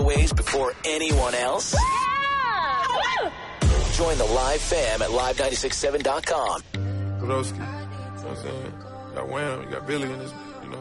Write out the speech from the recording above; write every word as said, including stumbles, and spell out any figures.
giveaways before anyone else? Yeah! Join the live fam at live nine six seven dot com. Podolsky, you know what I'm saying? You got Wham, you got Billy in this.